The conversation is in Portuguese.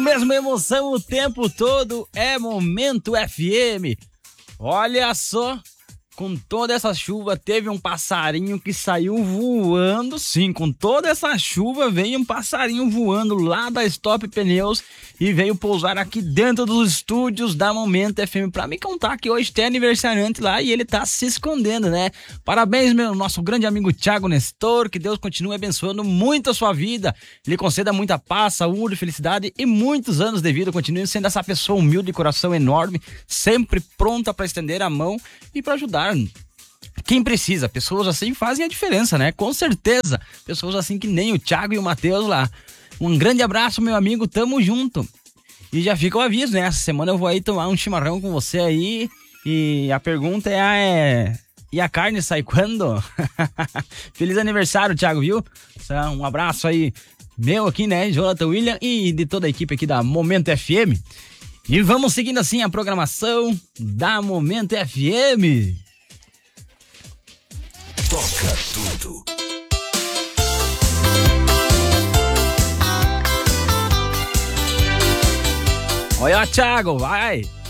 Mesma emoção o tempo todo é Momento FM. Olha só, com toda essa chuva teve um passarinho que saiu voando. Sim, com toda essa chuva veio um passarinho voando lá da Stop Pneus e veio pousar aqui dentro dos estúdios da Momento FM pra me contar que hoje tem aniversariante lá e ele tá se escondendo, né? Parabéns, meu nosso grande amigo Thiago Nestor, que Deus continue abençoando muito a sua vida, lhe conceda muita paz, saúde, felicidade e muitos anos de vida. Continue sendo essa pessoa humilde, de coração enorme, sempre pronta pra estender a mão e pra ajudar quem precisa. Pessoas assim fazem a diferença, né? Com certeza, pessoas assim que nem o Thiago e o Matheus lá. Um grande abraço, meu amigo, tamo junto. E já fica o aviso, né? Essa semana eu vou aí tomar um chimarrão com você aí. E a pergunta é... E a carne sai quando? Feliz aniversário, Thiago, viu? Um abraço aí meu aqui, né? Jonathan William e de toda a equipe aqui da Momento FM. E vamos seguindo assim a programação da Momento FM. Toca tudo. Olha, Thiago, vai!